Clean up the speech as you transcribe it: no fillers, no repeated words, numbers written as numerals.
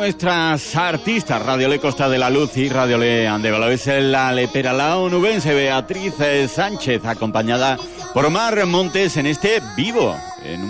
nuestras artistas, Radio Le Costa de la Luz y Radio Le Andévalo. Es la lepera la onubense Beatriz Sánchez, acompañada por Omar Montes en este vivo. En